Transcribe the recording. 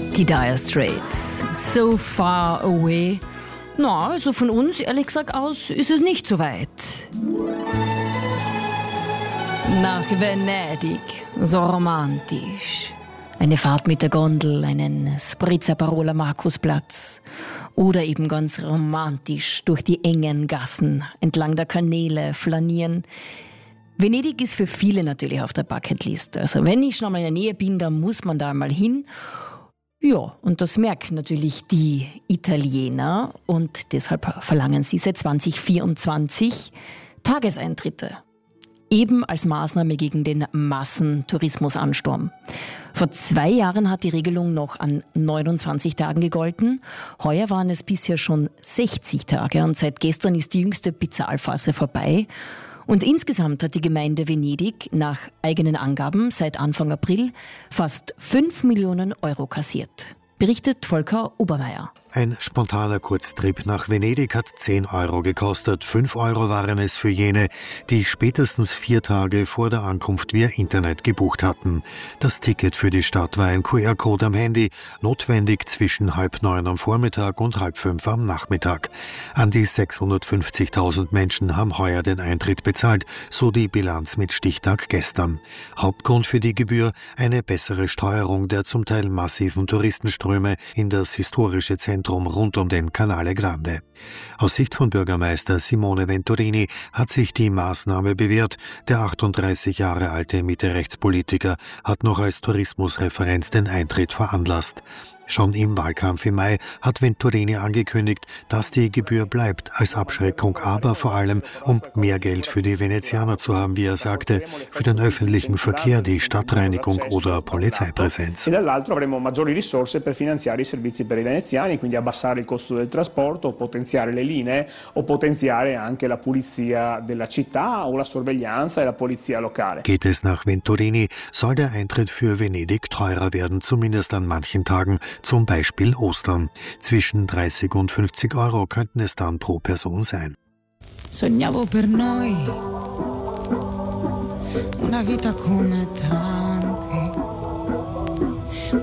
Die Dire Straits, So Far Away. Na, also von uns, ehrlich gesagt, aus ist es nicht so weit. Nach Venedig, so romantisch. Eine Fahrt mit der Gondel, einen Spritzer Parola Markusplatz. Oder eben ganz romantisch durch die engen Gassen, entlang der Kanäle flanieren. Venedig ist für viele natürlich auf der Bucketlist. Also wenn ich schon einmal in der Nähe bin, dann muss man da mal hin. Ja, und das merken natürlich die Italiener und deshalb verlangen sie seit 2024 Tageseintritte. Eben als Maßnahme gegen den Massentourismusansturm. Vor 2 Jahren hat die Regelung noch an 29 Tagen gegolten. Heuer waren es bisher schon 60 Tage und seit gestern ist die jüngste Bezahlphase vorbei. Und insgesamt hat die Gemeinde Venedig nach eigenen Angaben seit Anfang April fast 5 Millionen Euro kassiert. Berichtet Volker Obermeier. Ein spontaner Kurztrip nach Venedig hat 10 Euro gekostet. 5 Euro waren es für jene, die spätestens 4 Tage vor der Ankunft via Internet gebucht hatten. Das Ticket für die Stadt war ein QR-Code am Handy, notwendig zwischen 8:30 am Vormittag und 4:30 am Nachmittag. An die 650.000 Menschen haben heuer den Eintritt bezahlt, so die Bilanz mit Stichtag gestern. Hauptgrund für die Gebühr: eine bessere Steuerung der zum Teil massiven Touristenströme in das historische Zentrum rund um den Canale Grande. Aus Sicht von Bürgermeister Simone Venturini hat sich die Maßnahme bewährt. Der 38 Jahre alte Mitte-Rechts-Politiker hat noch als Tourismusreferent den Eintritt veranlasst. Schon im Wahlkampf im Mai hat Venturini angekündigt, dass die Gebühr bleibt, als Abschreckung, aber vor allem, um mehr Geld für die Venezianer zu haben, wie er sagte, für den öffentlichen Verkehr, die Stadtreinigung oder Polizeipräsenz. E dall'altro avremo maggiori risorse per finanziare i servizi per i veneziani, quindi abbassare il costo del trasporto, potenziare le linee o potenziare anche la pulizia della città o la sorveglianza e la polizia locale. Geht es nach Venturini, soll der Eintritt für Venedig teurer werden, zumindest an manchen Tagen. Zum Beispiel Ostern. Zwischen 30 und 50 Euro könnten es dann pro Person sein. Sognavo per noi una vita come ta.